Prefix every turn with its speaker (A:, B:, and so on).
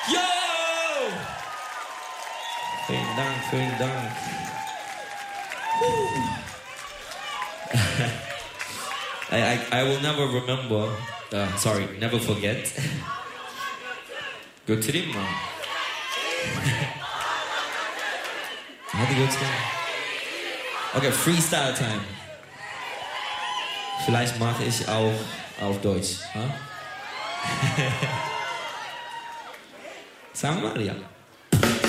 A: Yo! Vielen Dank, vielen Dank. I will never remember, never forget. götüreyim mi? Hadi götüreyim. Okay, Freestyle Time. Vielleicht mache ich auch auf Deutsch. Huh? Sag mal, ja.